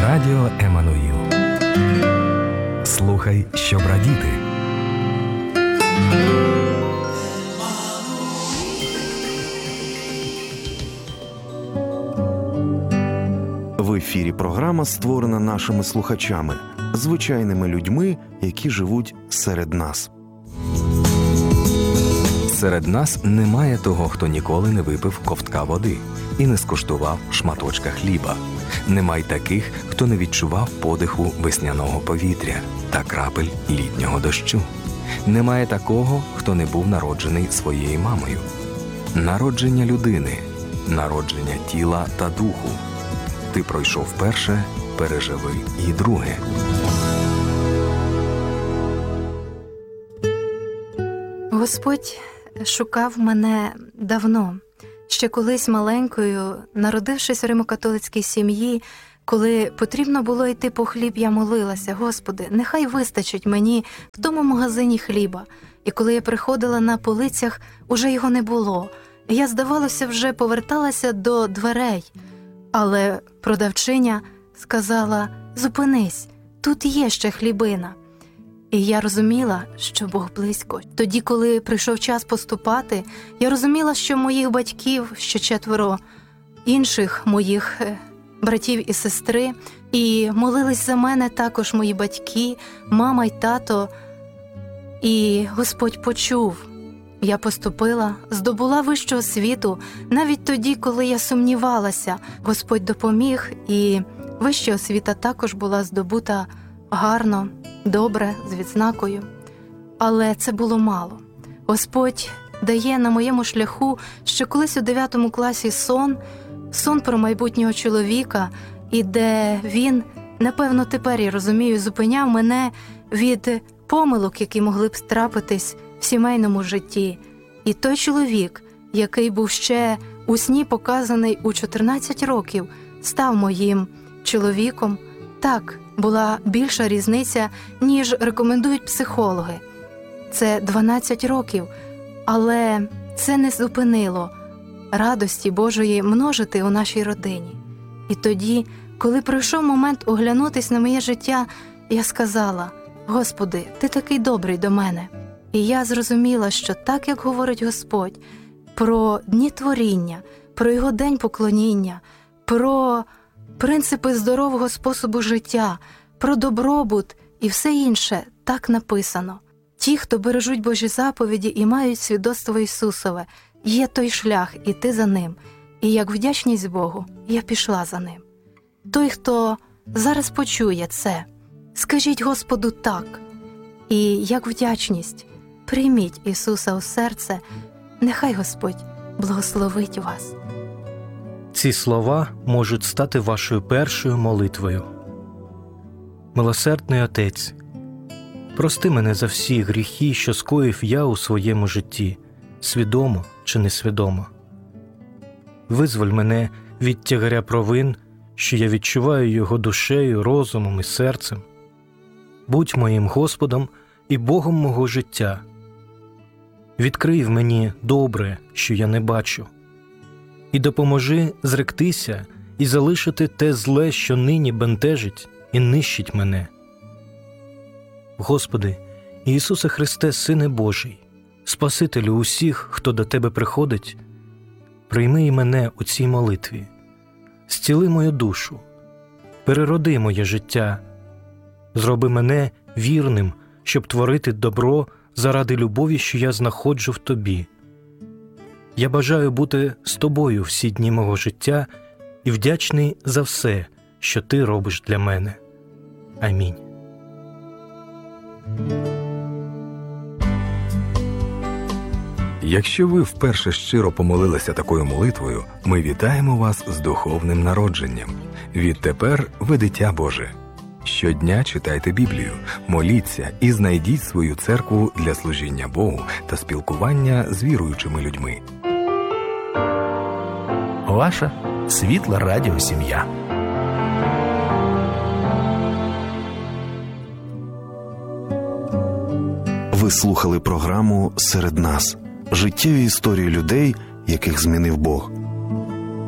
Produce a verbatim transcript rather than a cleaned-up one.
Радіо Еммануїл. Слухай, щоб радіти. В ефірі програма створена нашими слухачами, звичайними людьми, які живуть серед нас. Серед нас немає того, хто ніколи не випив ковтка води і не скуштував шматочка хліба. Немає таких, хто не відчував подиху весняного повітря та крапель літнього дощу. Немає такого, хто не був народжений своєю мамою. Народження людини, народження тіла та духу. Ти пройшов перше, переживи і друге. Господь шукав мене давно. Ще колись маленькою, народившись в римо-католицькій сім'ї, коли потрібно було йти по хліб, я молилася: Господи, нехай вистачить мені в тому магазині хліба. І коли я приходила, на полицях уже його не було. Я, здавалося, вже поверталася до дверей. Але продавчиня сказала: зупинись, тут є ще хлібина. І я розуміла, що Бог близько. Тоді, коли прийшов час поступати, я розуміла, що моїх батьків, ще четверо інших моїх братів і сестри, і молились за мене також мої батьки, мама й тато. І Господь почув. Я поступила, здобула вищу освіту, навіть тоді, коли я сумнівалася. Господь допоміг, і вища освіта також була здобута гарно, добре, з відзнакою. Але це було мало. Господь дає на моєму шляху ще колись у дев'ятому класі сон, сон про майбутнього чоловіка, і де він, напевно, тепер, я розумію, зупиняв мене від помилок, які могли б трапитись в сімейному житті. І той чоловік, який був ще у сні показаний у чотирнадцять років, став моїм чоловіком. Так, була більша різниця, ніж рекомендують психологи. Це дванадцять років, але це не зупинило радості Божої множити у нашій родині. І тоді, коли прийшов момент оглянутись на моє життя, я сказала: Господи, Ти такий добрий до мене. І я зрозуміла, що так, як говорить Господь про дні творіння, про Його день поклоніння, про принципи здорового способу життя, про добробут і все інше, так написано. Ті, хто бережуть Божі заповіді і мають свідоцтво Ісусове, є той шлях, іти за ним. І як вдячність Богу, я пішла за ним. Той, хто зараз почує це, скажіть Господу так. І як вдячність, прийміть Ісуса у серце, нехай Господь благословить вас. Ці слова можуть стати вашою першою молитвою. Милосердний Отець, прости мене за всі гріхи, що скоїв я у своєму житті, свідомо чи несвідомо. Визволь мене від тягаря провин, що я відчуваю його душею, розумом і серцем. Будь моїм Господом і Богом мого життя. Відкрий в мені добре, що я не бачу, і допоможи зректися і залишити те зле, що нині бентежить і нищить мене. Господи, Ісусе Христе, Сине Божий, Спасителю усіх, хто до Тебе приходить, прийми і мене у цій молитві, зціли мою душу, перероди моє життя, зроби мене вірним, щоб творити добро заради любові, що я знаходжу в Тобі. Я бажаю бути з Тобою всі дні мого життя і вдячний за все, що Ти робиш для мене. Амінь. Якщо ви вперше щиро помолилися такою молитвою, ми вітаємо вас з духовним народженням. Відтепер ви дитя Боже. Щодня читайте Біблію, моліться і знайдіть свою церкву для служіння Богу та спілкування з віруючими людьми. Ваша світла радіосім'я. Ви слухали програму «Серед нас» – життєві історії людей, яких змінив Бог.